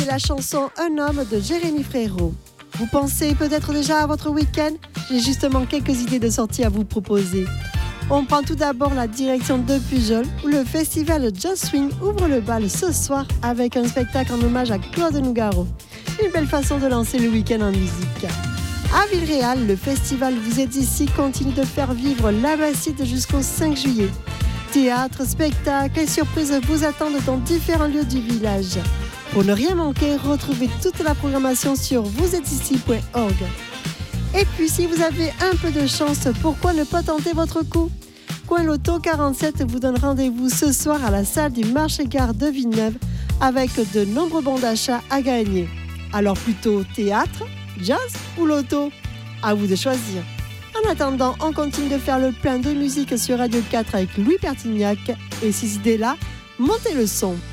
C'est la chanson Un homme de Jérémy Frérot. Vous pensez peut-être déjà à votre week-end? J'ai justement quelques idées de sortie à vous proposer. On prend tout d'abord la direction de Pujol, où le festival Just Swing ouvre le bal ce soir avec un spectacle en hommage à Claude Nougaro. Une belle façon de lancer le week-end en musique. À Villeréal, le festival Vous êtes ici continue de faire vivre l'Abbasside jusqu'au 5 juillet. Théâtre, spectacles et surprises vous attendent dans différents lieux du village. Pour ne rien manquer, retrouvez toute la programmation sur vousêtesici.org. Et puis, si vous avez un peu de chance, pourquoi ne pas tenter votre coup? Coin Loto 47 vous donne rendez-vous ce soir à la salle du marché-gare de Villeneuve avec de nombreux bons d'achat à gagner. Alors plutôt théâtre, jazz ou loto? À vous de choisir. En attendant, on continue de faire le plein de musique sur Radio 4 avec Louis Pertignac. Et ces idées-là, montez le son.